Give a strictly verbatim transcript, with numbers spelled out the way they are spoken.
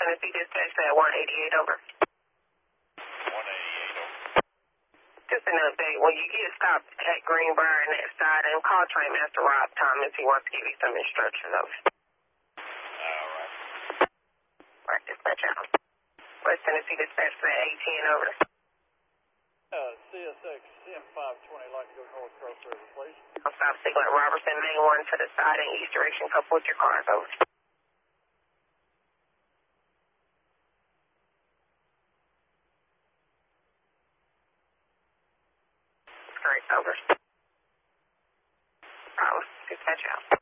Tennessee dispatch at one eighty-eight, over. one eighty-eight, over. Just an update. When you get stopped at Greenbrier and that side, and call Train Master Rob Thomas. He wants to give you some instructions, over. All right. All right, dispatch out. West Tennessee dispatch at eighteen, over. Uh, C S X M five twenty, like to go North Cross River, please. I'll stop signal at Robertson, main one to the side in east direction. Couple with your cars, over. Correct, over. Problem. Dispatch out.